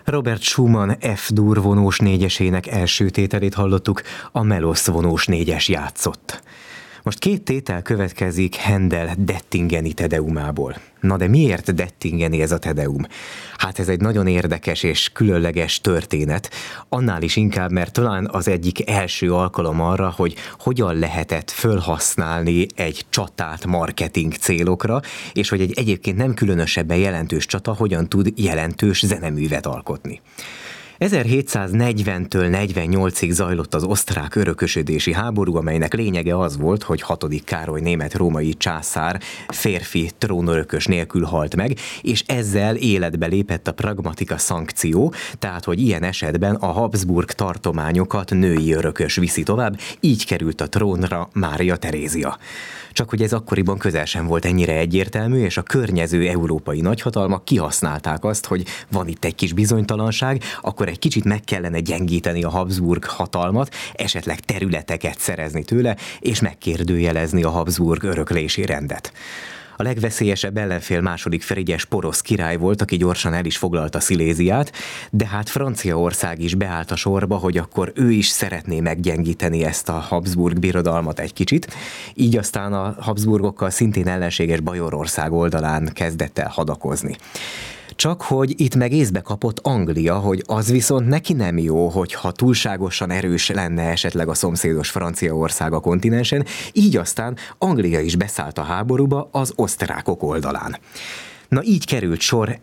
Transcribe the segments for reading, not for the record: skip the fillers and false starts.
Robert Schumann F-dur vonós négyesének első tételét hallottuk, a Melosz vonós négyes játszott. Most két tétel következik Händel Dettingeni Tedeumából. Na de miért Dettingeni ez a Tedeum? Hát ez egy nagyon érdekes és különleges történet, annál is inkább, mert talán az egyik első alkalom arra, hogy hogyan lehetett fölhasználni egy csatát marketing célokra, és hogy egy egyébként nem különösebben jelentős csata hogyan tud jelentős zeneművet alkotni. 1740-től 48-ig zajlott az osztrák örökösödési háború, amelynek lényege az volt, hogy 6. Károly német-római császár férfi trónörökös nélkül halt meg, és ezzel életbe lépett a pragmatika szankció, tehát hogy ilyen esetben a Habsburg tartományokat női örökös viszi tovább, így került a trónra Mária Terézia. Csak hogy ez akkoriban közel sem volt ennyire egyértelmű, és a környező európai nagyhatalmak kihasználták azt, hogy van itt egy kis bizonytalanság, akkor egy kicsit meg kellene gyengíteni a Habsburg hatalmat, esetleg területeket szerezni tőle, és megkérdőjelezni a Habsburg öröklési rendet. A legveszélyesebb ellenfél második Frigyes porosz király volt, aki gyorsan el is foglalta Sziléziát, de hát Franciaország is beállt a sorba, hogy akkor ő is szeretné meggyengíteni ezt a Habsburg birodalmat egy kicsit, így aztán a Habsburgokkal szintén ellenséges Bajorország oldalán kezdett el hadakozni. Csak hogy itt meg észbe kapott Anglia, hogy az viszont neki nem jó, hogyha túlságosan erős lenne esetleg a szomszédos Franciaország a kontinensen, így aztán Anglia is beszállt a háborúba az osztrákok oldalán. Na így került sor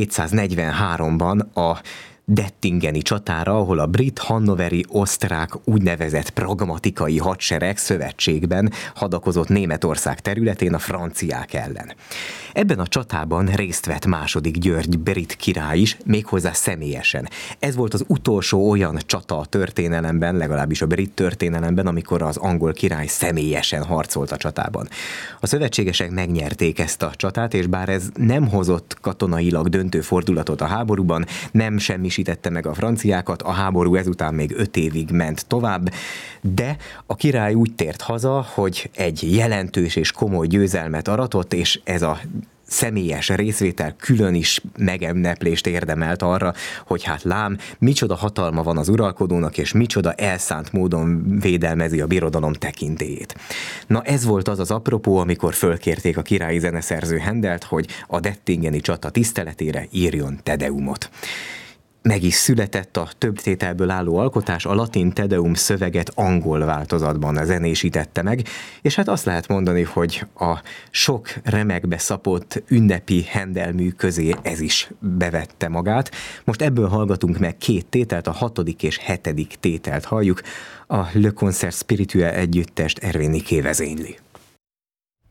1743-ban a Dettingeni csatára, ahol a brit, hannoveri, osztrák úgynevezett pragmatikai hadsereg szövetségben hadakozott Németország területén a franciák ellen. Ebben a csatában részt vett második György brit király is, méghozzá személyesen. Ez volt az utolsó olyan csata a történelemben, legalábbis a brit történelemben, amikor az angol király személyesen harcolt a csatában. A szövetségesek megnyerték ezt a csatát, és bár ez nem hozott katonailag döntő fordulatot a háborúban, nem semmisítette meg a franciákat, a háború ezután még 5 évig ment tovább, de a király úgy tért haza, hogy egy jelentős és komoly győzelmet aratott, és ez a személyes részvétel külön is megemneplést érdemelt arra, hogy hát lám, micsoda hatalma van az uralkodónak, és micsoda elszánt módon védelmezi a birodalom tekintélyét. Na ez volt az az apropó, amikor fölkérték a királyi zeneszerző Händelt, hogy a Dettingeni csata tiszteletére írjon Tedeumot. Meg is született a több tételből álló alkotás, a latin Tedeum szöveget angol változatban zenésítette meg, és hát azt lehet mondani, hogy a sok remekbe szapott ünnepi Händel mű közé ez is bevette magát. Most ebből hallgatunk meg 2 tételt, a 6. és 7. tételt halljuk, a Le Concert Spirituel együttest Ervin Niké vezényli.